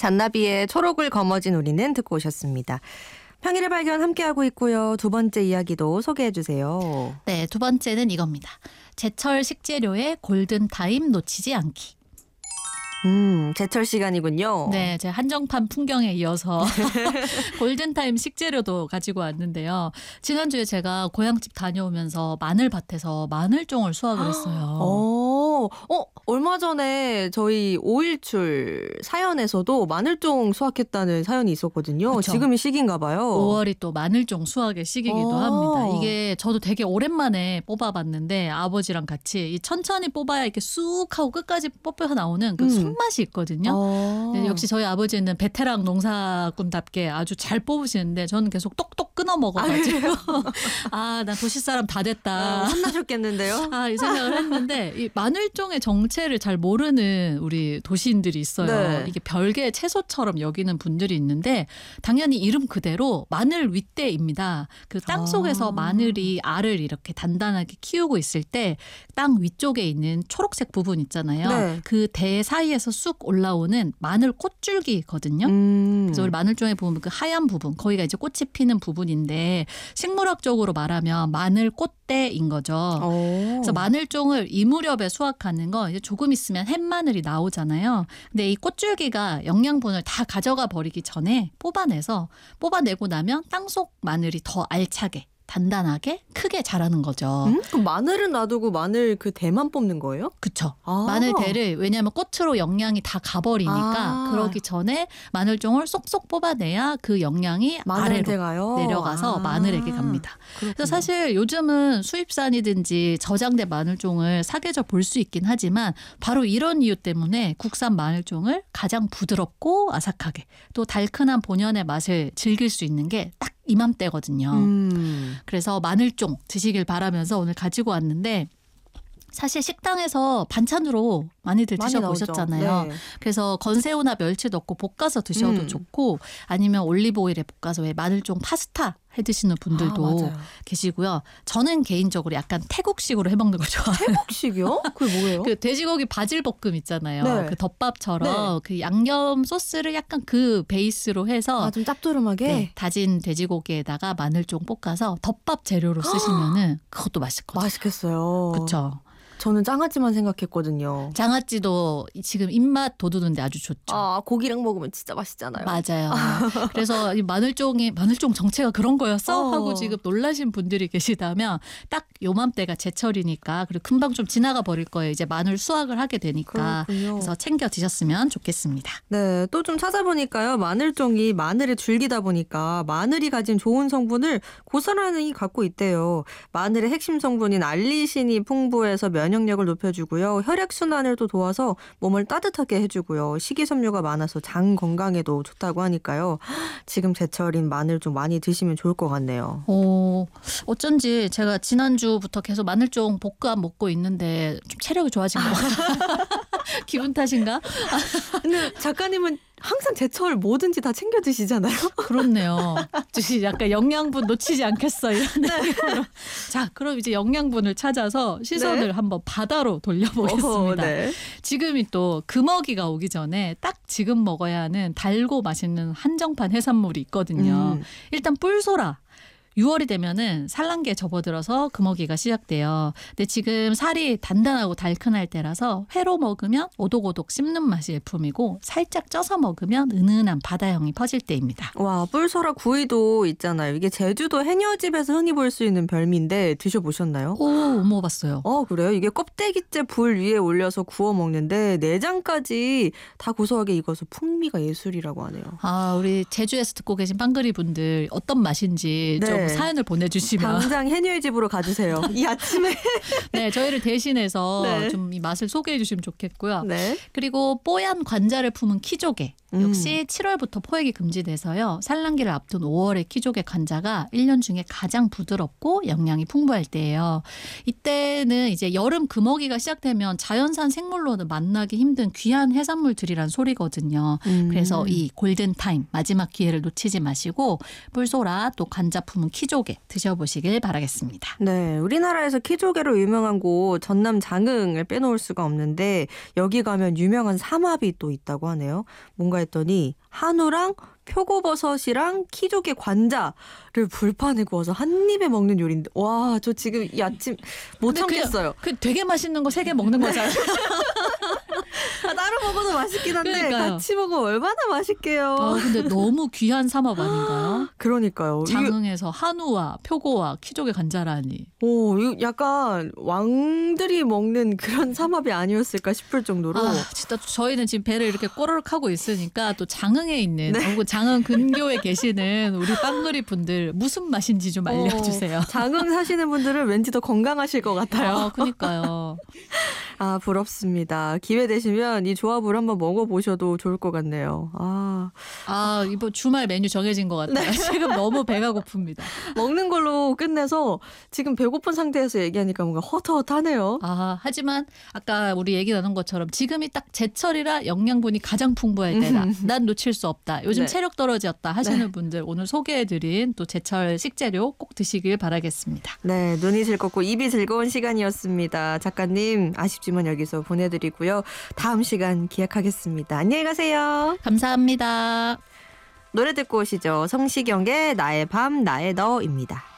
잔나비의 초록을 거머쥔 우리는 듣고 오셨습니다. 평일의 발견 함께하고 있고요. 두 번째 이야기도 소개해 주세요. 네, 두 번째는 이겁니다. 제철 식재료의 골든타임 놓치지 않기. 제철 시간이군요. 네, 제 한정판 풍경에 이어서 골든타임 식재료도 가지고 왔는데요. 지난주에 제가 고향집 다녀오면서 마늘밭에서 마늘종을 수확을 했어요. 얼마 전에 저희 5일출 사연에서도 마늘종 수확했다는 사연이 있었거든요. 그쵸? 지금이 시기인가 봐요. 5월이 또 마늘종 수확의 시기이기도 합니다. 이게 저도 되게 오랜만에 뽑아봤는데 아버지랑 같이 천천히 뽑아야 이렇게 쑥 하고 끝까지 뽑혀서 나오는 그 손맛이 있거든요. 네, 역시 저희 아버지는 베테랑 농사꾼답게 아주 잘 뽑으시는데 저는 계속 똑똑 끊어 먹어가지고 난 도시 사람 다 됐다. 혼나셨겠는데요? 이 생각을 했는데 이 마늘종의 정체를 잘 모르는 우리 도시인들이 있어요. 네. 이게 별개의 채소처럼 여기는 분들이 있는데 당연히 이름 그대로 마늘 윗대입니다. 그 땅 속에서 마늘이 알을 이렇게 단단하게 키우고 있을 때 땅 위쪽에 있는 초록색 부분 있잖아요. 네. 그 대 사이에서 쑥 올라오는 마늘 꽃줄기거든요. 그래서 우리 마늘종에 보면 그 하얀 부분, 거기가 이제 꽃이 피는 부분인데 식물학적으로 말하면 마늘 꽃대인 거죠. 그래서 마늘종을 이 무렵에 수확하는 건 이제 조금 있으면 햇마늘이 나오잖아요. 근데 이 꽃줄기가 영양분을 다 가져가 버리기 전에 뽑아내고 나면 땅속 마늘이 더 알차게 단단하게 크게 자라는 거죠. 그럼 마늘은 놔두고 마늘 그 대만 뽑는 거예요? 그쵸. 마늘 대를 왜냐하면 꽃으로 영양이 다 가버리니까 그러기 전에 마늘종을 쏙쏙 뽑아내야 그 영양이 아래로 가요? 내려가서 마늘에게 갑니다. 그렇구나. 그래서 사실 요즘은 수입산이든지 저장된 마늘종을 사계절 볼 수 있긴 하지만 바로 이런 이유 때문에 국산 마늘종을 가장 부드럽고 아삭하게 또 달큰한 본연의 맛을 즐길 수 있는 게 딱 이맘때거든요. 그래서 마늘종 드시길 바라면서 오늘 가지고 왔는데 사실 식당에서 반찬으로 많이들 드셔보셨잖아요. 네. 그래서 건새우나 멸치 넣고 볶아서 드셔도 좋고 아니면 올리브오일에 볶아서 왜 마늘종 파스타 해 드시는 분들도 계시고요. 저는 개인적으로 약간 태국식으로 해먹는 걸 좋아해요. 태국식이요? 그게 뭐예요? 그 돼지고기 바질볶음 있잖아요. 네. 그 덮밥처럼 그 양념 소스를 약간 그 베이스로 해서 좀 짭조름하게? 다진 돼지고기에다가 마늘종 볶아서 덮밥 재료로 쓰시면은 그것도 맛있거든요. 맛있겠어요. 그렇죠. 저는 장아찌만 생각했거든요. 장아찌도 지금 입맛 돋우는데 아주 좋죠. 고기랑 먹으면 진짜 맛있잖아요. 맞아요. 그래서 이 마늘종 정체가 그런 거였어? 하고 지금 놀라신 분들이 계시다면 딱 요맘때가 제철이니까 그리고 금방 좀 지나가 버릴 거예요. 이제 마늘 수확을 하게 되니까. 그렇군요. 그래서 챙겨 드셨으면 좋겠습니다. 네, 또 좀 찾아보니까요. 마늘종이 마늘의 줄기다 보니까 마늘이 가진 좋은 성분을 고스란히 갖고 있대요. 마늘의 핵심 성분인 알리신이 풍부해서 면역력을 높여주고요. 혈액순환을 또 도와서 몸을 따뜻하게 해주고요. 식이섬유가 많아서 장 건강에도 좋다고 하니까요. 지금 제철인 마늘 좀 많이 드시면 좋을 것 같네요. 어쩐지 제가 지난주부터 계속 마늘종 볶음 먹고 있는데 좀 체력이 좋아진 것 같아요. 기분 탓인가? 근데 작가님은 항상 제철 뭐든지 다 챙겨 드시잖아요. 그렇네요. 약간 영양분 놓치지 않겠어 이런 느낌으로. 자, 그럼 이제 영양분을 찾아서 시선을 한번 바다로 돌려보겠습니다. 지금이 또 금어기가 오기 전에 딱 지금 먹어야 하는 달고 맛있는 한정판 해산물이 있거든요. 일단 뿔소라. 6월이 되면은 산란기에 접어들어서 금어기가 시작돼요. 근데 지금 살이 단단하고 달큰할 때라서 회로 먹으면 오독오독 씹는 맛이 일품이고 살짝 쪄서 먹으면 은은한 바다향이 퍼질 때입니다. 와, 뿔소라 구이도 있잖아요. 이게 제주도 해녀집에서 흔히 볼 수 있는 별미인데 드셔보셨나요? 못 먹어봤어요. 그래요? 이게 껍데기째 불 위에 올려서 구워 먹는데 내장까지 다 고소하게 익어서 풍미가 예술이라고 하네요. 우리 제주에서 듣고 계신 빵그리 분들 어떤 맛인지 좀 사연을 보내주시면 당장 해녀의 집으로 가주세요. 이 아침에. 네, 저희를 대신해서 좀 이 맛을 소개해 주시면 좋겠고요. 네. 그리고 뽀얀 관자를 품은 키조개. 역시 7월부터 포획이 금지돼서요. 산란기를 앞둔 5월의 키조개 관자가 1년 중에 가장 부드럽고 영양이 풍부할 때예요. 이때는 이제 여름 금어기가 시작되면 자연산 생물로는 만나기 힘든 귀한 해산물들이란 소리거든요. 그래서 이 골든타임 마지막 기회를 놓치지 마시고 뿔소라 또 관자 품은 키조개 드셔보시길 바라겠습니다. 네, 우리나라에서 키조개로 유명한 곳 전남 장흥을 빼놓을 수가 없는데 여기 가면 유명한 삼합이 또 있다고 하네요. 뭔가 했더니 한우랑 표고버섯이랑 키조개 관자를 불판에 구워서 한 입에 먹는 요리인데 와, 저 지금 이 아침 못 참겠어요. 그 되게 맛있는 거 3개 먹는 거잖아요. 따로 먹어도 맛있긴 한데 그러니까요. 같이 먹으면 얼마나 맛있게요. 근데 너무 귀한 삼합 아닌가요? 그러니까요. 장흥에서 한우와 표고와 키조개 관자라니. 이거 약간 왕들이 먹는 그런 삼합이 아니었을까 싶을 정도로. 진짜 저희는 지금 배를 이렇게 꼬르륵 하고 있으니까 또 장흥에 있는 혹은 장흥 근교에 계시는 우리 빵그리 분들 무슨 맛인지 좀 알려주세요. 장흥 사시는 분들은 왠지 더 건강하실 것 같아요. 그러니까요. 부럽습니다. 기회 되시면 이 조합을 한번 먹어보셔도 좋을 것 같네요. 이번 주말 메뉴 정해진 것 같아요. 네. 지금 너무 배가 고픕니다. 먹는 걸로 끝내서 지금 배고픈 상태에서 얘기하니까 뭔가 허터허터하네요. 하지만 아까 우리 얘기 나눈 것처럼 지금이 딱 제철이라 영양분이 가장 풍부할 때다. 난 놓칠 수 없다. 요즘 네. 체력 떨어졌다 하시는 네. 분들 오늘 소개해드린 또 제철 식재료 꼭 드시길 바라겠습니다. 네, 눈이 즐겁고 입이 즐거운 시간이었습니다. 작가님 아쉽지만 여기서 보내드리고요. 다음 시간 기약하겠습니다. 안녕히 가세요. 감사합니다. 노래 듣고 오시죠. 성시경의 나의 밤 나의 너입니다.